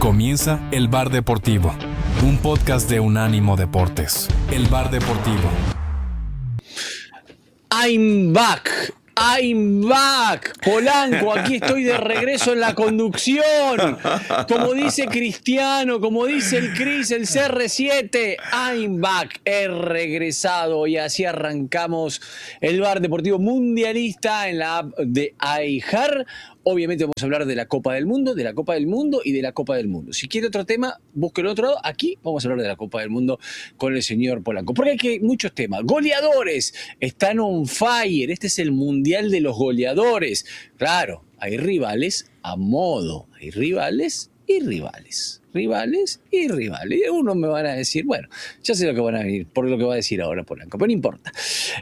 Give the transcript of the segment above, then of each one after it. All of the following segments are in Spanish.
Comienza El Bar Deportivo, un podcast de Unánimo Deportes. El Bar Deportivo. I'm back. I'm back. Polanco, aquí estoy de regreso en la conducción. Como dice Cristiano, como dice el Cris, el CR7, I'm back. He regresado y así arrancamos el Bar Deportivo Mundialista en la app de iHeart. Obviamente vamos a hablar de la Copa del Mundo, de la Copa del Mundo y de la Copa del Mundo. Si quiere otro tema, busque el otro lado. Aquí vamos a hablar de la Copa del Mundo con el señor Polanco. Porque hay muchos temas. Goleadores están on fire. Este es el Mundial de los goleadores. Claro, hay rivales a modo. Hay rivales y rivales. Rivales y rivales. Y algunos me van a decir, bueno, ya sé lo que van a venir, por lo que va a decir ahora Polanco, pero no importa.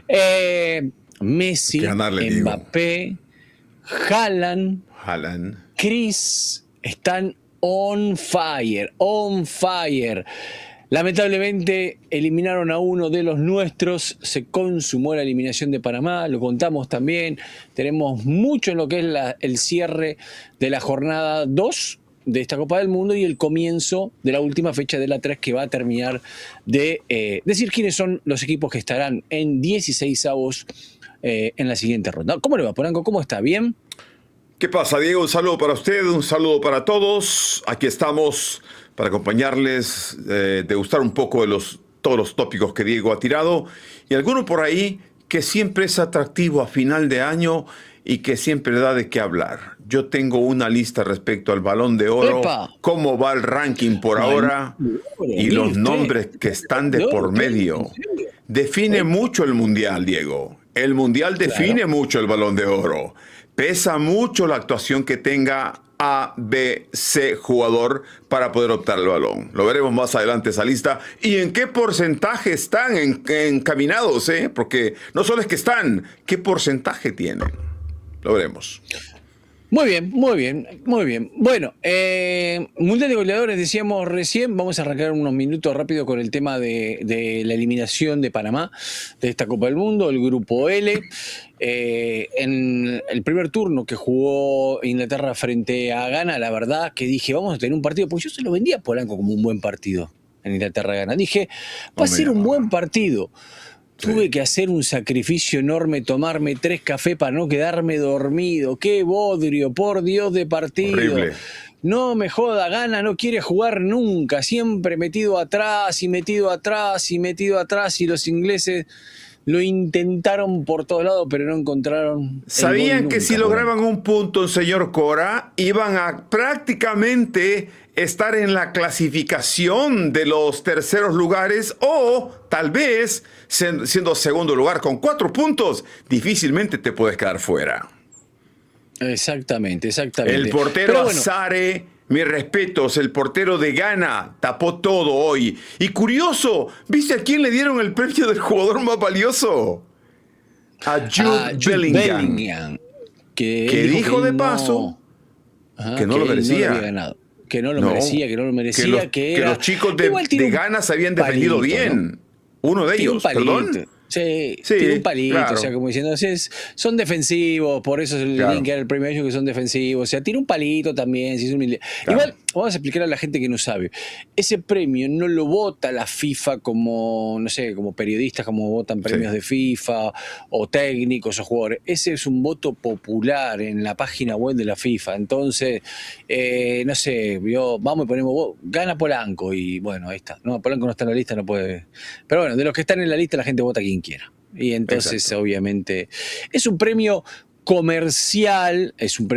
Messi, Mbappé, Haaland, Chris están on fire. Lamentablemente eliminaron a uno de los nuestros, se consumó la eliminación de Panamá, lo contamos también. Tenemos mucho en lo que es el cierre de la jornada 2 de esta Copa del Mundo y el comienzo de la última fecha de la 3 que va a terminar de decir quiénes son los equipos que estarán en 16avos en la siguiente ronda. ¿Cómo le va, Polanco? ¿Cómo está? ¿Bien? ¿Qué pasa, Diego? Un saludo para usted, un saludo para todos. Aquí estamos para acompañarles, degustar un poco de todos los tópicos que Diego ha tirado y alguno por ahí que siempre es atractivo a final de año y que siempre da de qué hablar. Yo tengo una lista respecto al Balón de Oro, ¡epa! Cómo va el ranking por ahora y los nombres que están de por medio. Define mucho el Mundial, Diego. El Mundial define mucho el Balón de Oro. Pesa mucho la actuación que tenga A, B, C jugador para poder optar el balón. Lo veremos más adelante esa lista. ¿Y en qué porcentaje están encaminados? Porque no solo es que están, ¿qué porcentaje tienen? Lo veremos. Muy bien. Bueno, Mundial de Goleadores decíamos recién, vamos a arrancar unos minutos rápido con el tema de la eliminación de Panamá de esta Copa del Mundo, el Grupo L. En el primer turno que jugó Inglaterra frente a Ghana, la verdad que dije, vamos a tener un partido, porque yo se lo vendía a Polanco como un buen partido en Inglaterra-Ghana. Dije, va a ser un buen partido. Tuve que hacer un sacrificio enorme, tomarme 3 cafés para no quedarme dormido. ¡Qué bodrio, por Dios, de partido! Horrible. No me joda, Ghana no quiere jugar nunca. Siempre metido atrás y los ingleses lo intentaron por todos lados, pero no encontraron. Sabían que si lograban un punto, señor Cora, iban a prácticamente estar en la clasificación de los terceros lugares o tal vez siendo segundo lugar con 4 puntos, difícilmente te puedes quedar fuera. Exactamente. El portero Azare, mis respetos, el portero de Ghana tapó todo hoy. Y curioso, ¿viste a quién le dieron el premio del jugador más valioso? A Jude Bellingham. Que dijo de paso que no lo merecía. Que no lo merecía. Que los chicos de Ghana se habían defendido bien. ¿No? Uno de ellos, perdón. Sí, tiene un palito, claro. O sea, como diciendo, son defensivos, por eso le tienen que dar el premio a ellos que son defensivos, o sea, tiene un palito también, si es humilde. Claro. Igual, vamos a explicar a la gente que no sabe, ese premio no lo vota la FIFA como, no sé, como periodistas, como votan premios de FIFA, o técnicos, o jugadores, ese es un voto popular en la página web de la FIFA, entonces, no sé, vamos y ponemos, gana Polanco, y bueno, ahí está, no, Polanco no está en la lista, no puede, pero bueno, de los que están en la lista la gente vota quien quiera. Y entonces, exacto, obviamente, es un premio comercial,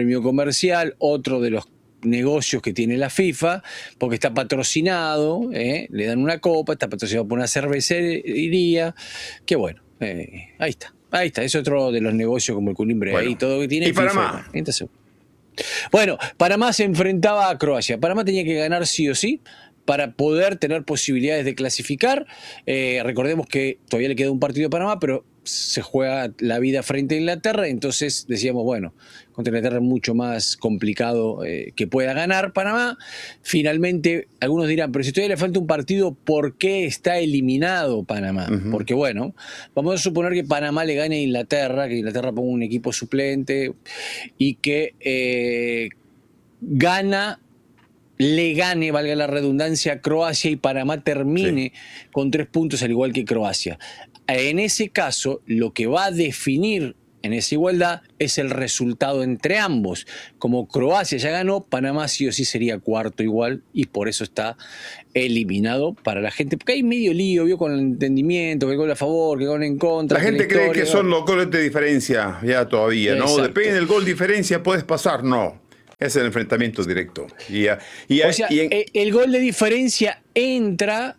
otro de los negocios que tiene la FIFA, porque está patrocinado, le dan una copa, está patrocinado por una cervecería, que bueno, ahí está, es otro de los negocios como el culimbre, ahí todo que tiene. ¿Y FIFA, Panamá? Entonces, bueno, Panamá se enfrentaba a Croacia. Panamá tenía que ganar sí o sí para poder tener posibilidades de clasificar. Recordemos que todavía le queda un partido a Panamá, pero se juega la vida frente a Inglaterra, entonces decíamos, bueno, contra Inglaterra es mucho más complicado que pueda ganar Panamá. Finalmente, algunos dirán, pero si todavía le falta un partido, ¿por qué está eliminado Panamá? Porque bueno, vamos a suponer que Panamá le gane a Inglaterra, que Inglaterra ponga un equipo suplente y que gana le gane, valga la redundancia, a Croacia y Panamá termine con 3 puntos al igual que Croacia. En ese caso, lo que va a definir en esa igualdad es el resultado entre ambos. Como Croacia ya ganó, Panamá sí o sí sería cuarto igual y por eso está eliminado para la gente. Porque hay medio lío, vio, con el entendimiento, que gol a favor, que gol en contra. La gente cree que son los goles de diferencia ya todavía, ¿no? Exacto. Depende del gol diferencia, puedes pasar, no. Es el enfrentamiento directo. O sea, el gol de diferencia entra,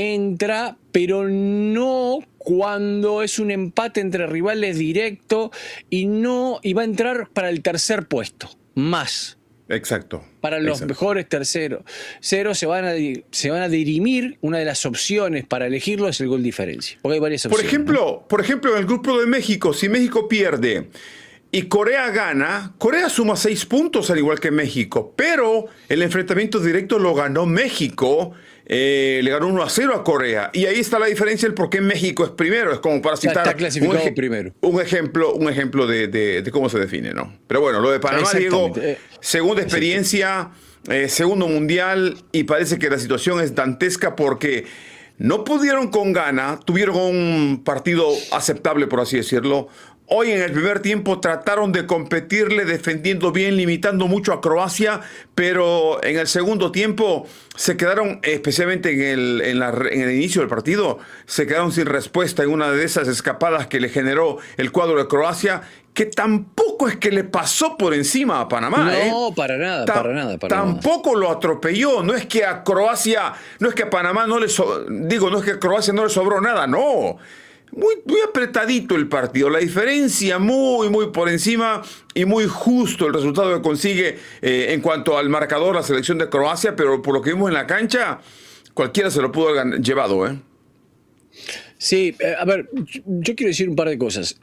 pero no cuando es un empate entre rivales directo y va a entrar para el tercer puesto, más. Exacto. Para los mejores terceros. Se van a dirimir. Una de las opciones para elegirlo es el gol diferencia. Porque hay varias opciones. Por ejemplo, en el grupo de México, si México pierde y Corea gana, Corea suma 6 puntos al igual que México, pero el enfrentamiento directo lo ganó México, le ganó 1-0 a Corea, y ahí está la diferencia del por qué México es primero. Es como para citar está clasificado primero. un ejemplo de cómo se define, ¿no? Pero bueno, lo de Panamá, Diego, segunda experiencia, segundo mundial, y parece que la situación es dantesca porque no pudieron con Ghana, tuvieron un partido aceptable, por así decirlo. Hoy en el primer tiempo trataron de competirle, defendiendo bien, limitando mucho a Croacia, pero en el segundo tiempo se quedaron, especialmente en el inicio del partido, se quedaron sin respuesta en una de esas escapadas que le generó el cuadro de Croacia, que tampoco es que le pasó por encima a Panamá. No, para nada. Tampoco lo atropelló. No es que a Croacia, no es que a Panamá no es que a Croacia no le sobró nada, no. Muy, muy apretadito el partido, la diferencia muy por encima y muy justo el resultado que consigue en cuanto al marcador la selección de Croacia, pero por lo que vimos en la cancha, cualquiera se lo pudo haber llevado. Sí, a ver, yo quiero decir un par de cosas.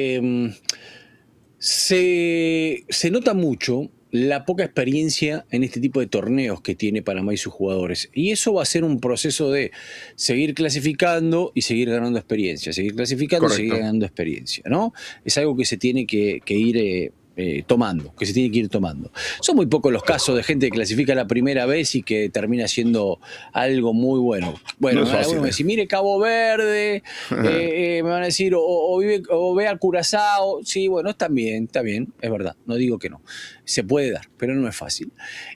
Se nota mucho la poca experiencia en este tipo de torneos que tiene Panamá y sus jugadores. Y eso va a ser un proceso de seguir clasificando y seguir ganando experiencia. Seguir clasificando y seguir ganando experiencia, ¿no? Es algo que se tiene que ir tomando, que se tiene que ir tomando. Son muy pocos los casos de gente que clasifica la primera vez y que termina siendo algo muy bueno. Bueno, no algunos me dicen, mire Cabo Verde, me van a decir, o ve a Curazao. Sí, bueno, está bien, es verdad, no digo que no. Se puede dar, pero no es fácil.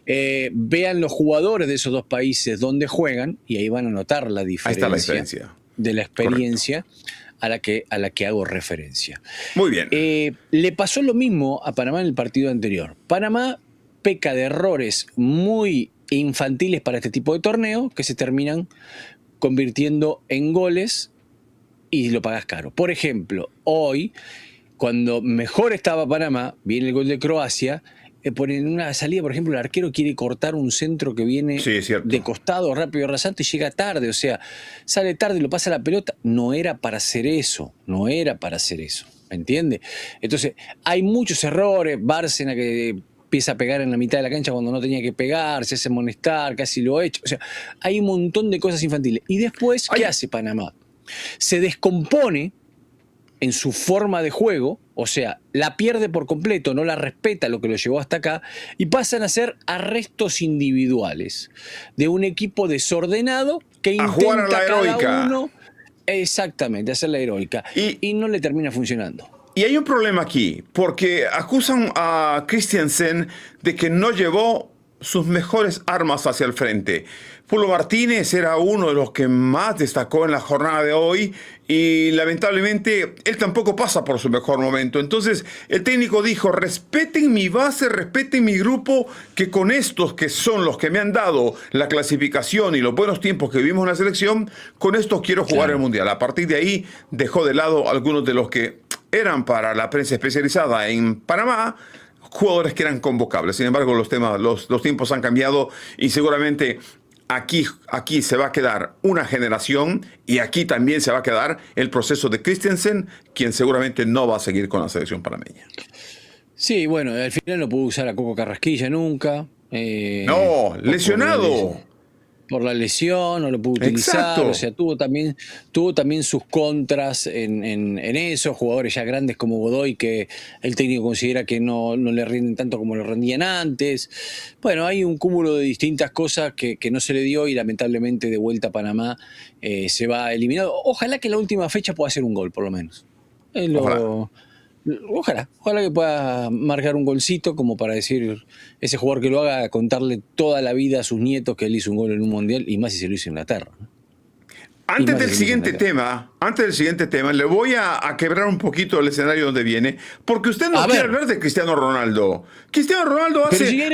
Vean los jugadores de esos dos países donde juegan y ahí van a notar la diferencia. Ahí está la diferencia. De la experiencia. Correcto. A la que hago referencia. Muy bien. Le pasó lo mismo a Panamá en el partido anterior. Panamá peca de errores muy infantiles para este tipo de torneo que se terminan convirtiendo en goles y lo pagas caro. Por ejemplo, hoy, cuando mejor estaba Panamá, viene el gol de Croacia. En una salida, por ejemplo, el arquero quiere cortar un centro que viene de costado, rápido, rasante, y llega tarde. O sea, sale tarde y lo pasa la pelota. No era para hacer eso. ¿Me entiende? Entonces, hay muchos errores. Bárcena que empieza a pegar en la mitad de la cancha cuando no tenía que pegar, se hace amonestar, casi lo ha hecho. O sea, hay un montón de cosas infantiles. Y después, ¿qué hace Panamá? Se descompone en su forma de juego, o sea, la pierde por completo, no la respeta, lo que lo llevó hasta acá, y pasan a ser arrestos individuales de un equipo desordenado que intenta cada uno, exactamente, hacer la heroica, y no le termina funcionando. Y hay un problema aquí, porque acusan a Christiansen de que no llevó sus mejores armas hacia el frente. Pullo Martínez era uno de los que más destacó en la jornada de hoy y lamentablemente él tampoco pasa por su mejor momento. Entonces el técnico dijo, respeten mi base, respeten mi grupo, que con estos que son los que me han dado la clasificación y los buenos tiempos que vivimos en la selección, con estos quiero jugar el Mundial. A partir de ahí dejó de lado algunos de los que eran para la prensa especializada en Panamá, jugadores que eran convocables. Sin embargo, los tiempos han cambiado y seguramente aquí se va a quedar una generación y aquí también se va a quedar el proceso de Christensen, quien seguramente no va a seguir con la selección panameña. Sí, bueno, al final no pudo usar a Coco Carrasquilla nunca. No, lesionado. por la lesión, no lo pudo utilizar. Exacto. O sea, tuvo también sus contras en eso. Jugadores ya grandes como Godoy, que el técnico considera que no le rinden tanto como le rendían antes. Bueno, hay un cúmulo de distintas cosas que no se le dio y lamentablemente de vuelta a Panamá se va eliminado. Ojalá que en la última fecha pueda hacer un gol, por lo menos. Ojalá que pueda marcar un golcito como para decir, ese jugador que lo haga, contarle toda la vida a sus nietos que él hizo un gol en un mundial, y más si se lo hizo en Inglaterra. Antes del siguiente tema, le voy a quebrar un poquito el escenario donde viene, porque usted no quiere hablar de Cristiano Ronaldo. Cristiano Ronaldo Pero hace... si